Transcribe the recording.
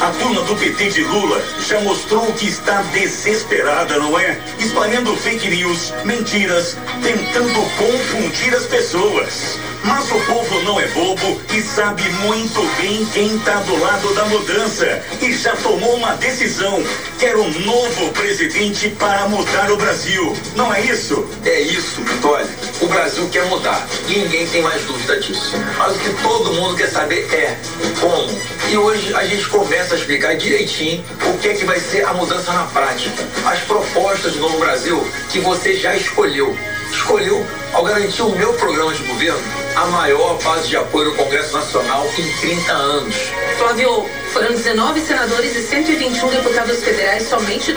A turma do PT de Lula já mostrou que está desesperada, não é? Espalhando fake news, mentiras, tentando confundir as pessoas. Mas o povo não é bobo e sabe muito bem quem está do lado da mudança e já tomou uma decisão. Quer um novo presidente para mudar o Brasil. Não é isso? É isso, Vitória. O Brasil quer mudar. Ninguém tem mais dúvida disso. Mas o que todo mundo quer saber é como. E hoje a gente começa a explicar direitinho o que é que vai ser a mudança na prática. As propostas do Novo Brasil que você já escolheu. Escolheu ao garantir o meu programa de governo a maior base de apoio do Congresso Nacional em 30 anos. Flávio, foram 19 senadores e 121 deputados federais somente